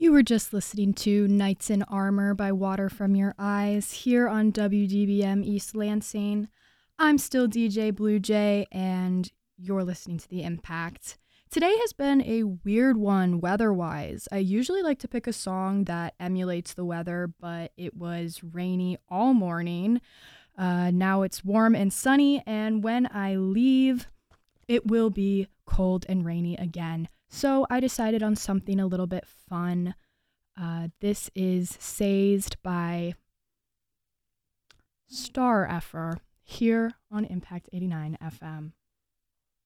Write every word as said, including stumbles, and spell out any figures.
You were just listening to Knights in Armor by Water From Your Eyes here on W D B M East Lansing. I'm still D J Blue Jay, and you're listening to The Impact. Today has been a weird one weather-wise. I usually like to pick a song that emulates the weather, but it was rainy all morning. Uh, now it's warm and sunny, and when I leave, it will be cold and rainy again. So I decided on something a little bit fun. Uh, this is Sazed by Star Effer here on Impact eighty-nine F M.